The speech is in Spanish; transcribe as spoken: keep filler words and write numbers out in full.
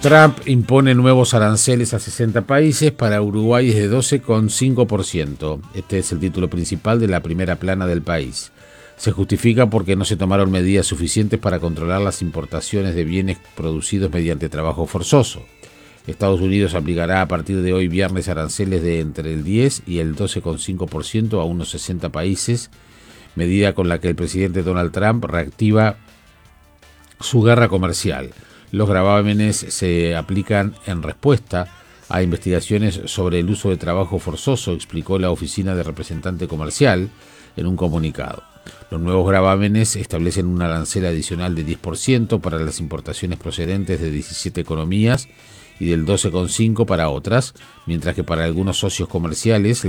Trump impone nuevos aranceles a sesenta países, para Uruguay es de doce coma cinco por ciento. Este es el título principal de la primera plana del país. Se justifica porque no se tomaron medidas suficientes para controlar las importaciones de bienes producidos mediante trabajo forzoso. Estados Unidos aplicará a partir de hoy viernes aranceles de entre el diez y el doce coma cinco por ciento a unos sesenta países, medida con la que el presidente Donald Trump reactiva su guerra comercial. Los gravámenes se aplican en respuesta a investigaciones sobre el uso de trabajo forzoso, explicó la Oficina de Representante Comercial en un comunicado. Los nuevos gravámenes establecen un arancel adicional de diez por ciento para las importaciones procedentes de diecisiete economías y del doce coma cinco por ciento para otras, mientras que para algunos socios comerciales